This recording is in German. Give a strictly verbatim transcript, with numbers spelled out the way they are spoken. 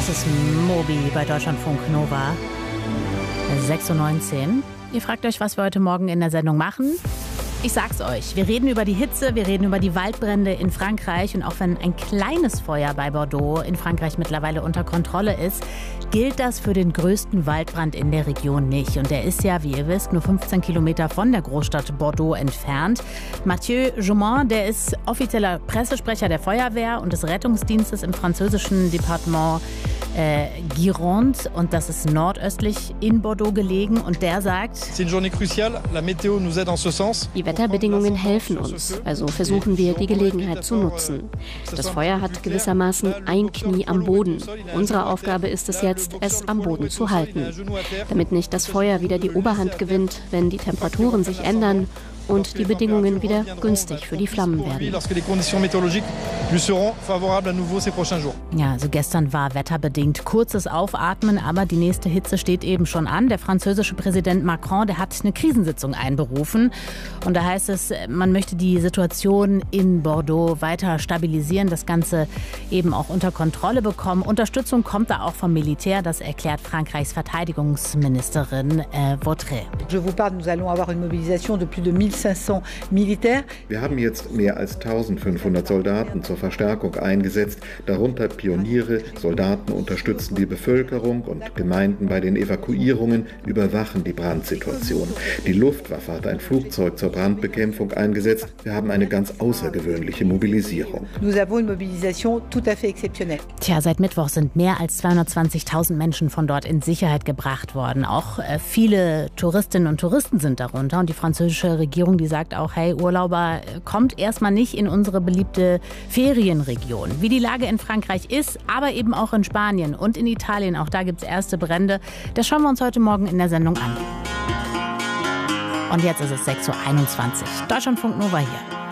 Das ist Moby bei Deutschlandfunk Nova. sechs Uhr neunzehn. Ihr fragt euch, was wir heute Morgen in der Sendung machen. Ich sag's euch, wir reden über die Hitze, wir reden über die Waldbrände in Frankreich. Und auch wenn ein kleines Feuer bei Bordeaux in Frankreich mittlerweile unter Kontrolle ist, gilt das für den größten Waldbrand in der Region nicht. Und der ist ja, wie ihr wisst, nur fünfzehn Kilometer von der Großstadt Bordeaux entfernt. Mathieu Joumand, der ist offizieller Pressesprecher der Feuerwehr und des Rettungsdienstes im französischen Departement äh, Gironde. Und das ist nordöstlich in Bordeaux gelegen. Und der sagt, C'est une journée cruciale. La météo nous aide en ce sens. Die Wetterbedingungen helfen uns, also versuchen wir, die Gelegenheit zu nutzen. Das Feuer hat gewissermaßen ein Knie am Boden. Unsere Aufgabe ist es jetzt, es am Boden zu halten, damit nicht das Feuer wieder die Oberhand gewinnt, wenn die Temperaturen sich ändern und die Bedingungen wieder günstig für die Flammen werden. Ja, also gestern war wetterbedingt kurzes Aufatmen, aber die nächste Hitze steht eben schon an. Der französische Präsident Macron, der hat eine Krisensitzung einberufen. Und da heißt es, man möchte die Situation in Bordeaux weiter stabilisieren, das Ganze eben auch unter Kontrolle bekommen. Unterstützung kommt da auch vom Militär, das erklärt Frankreichs Verteidigungsministerin äh, Vautret. Je vous parle, nous allons avoir une mobilisation de plus de mille cinq cents militaires. Wir haben jetzt mehr als eintausendfünfhundert Soldaten zur Verstärkung eingesetzt, darunter Pioniere. Soldaten unterstützen die Bevölkerung und Gemeinden bei den Evakuierungen, überwachen die Brandsituation. Die Luftwaffe hat ein Flugzeug zur Brandbekämpfung eingesetzt. Wir haben eine ganz außergewöhnliche Mobilisierung. Nous avons une mobilisation tout à fait exceptionnelle. Tja, seit Mittwoch sind mehr als zweihundertzwanzigtausend Menschen von dort in Sicherheit gebracht worden. Auch äh, viele Touristinnen und Touristen sind darunter. Und die französische Regierung, die sagt auch, hey, Urlauber, kommt erstmal nicht in unsere beliebte Ferienregion. Wie die Lage in Frankreich ist, aber eben auch in Spanien und in Italien, auch da gibt es erste Brände. Das schauen wir uns heute Morgen in der Sendung an. Und jetzt ist es sechs Uhr einundzwanzig. Deutschlandfunk Nova hier.